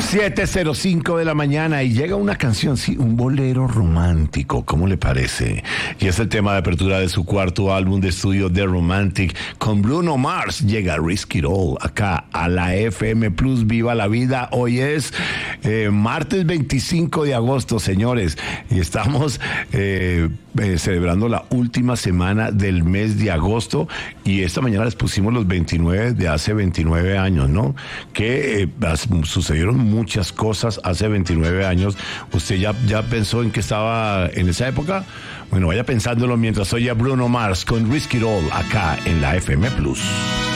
7:05 de la mañana y llega una canción, sí, un bolero romántico, ¿cómo le parece? Y es el tema de apertura de su cuarto álbum de estudio The Romantic. Con Bruno Mars llega Risk It All acá a la FM Plus. Viva la vida. Hoy es martes 25 de agosto, señores, y estamos celebrando la última semana del mes de agosto, y esta mañana les pusimos los 29 de hace 29 años, ¿no? Que sucedieron muchas cosas hace 29 años. ¿Usted ya pensó en que estaba en esa época? Bueno, vaya pensándolo mientras oye a Bruno Mars con Risk It All acá en la FM Plus.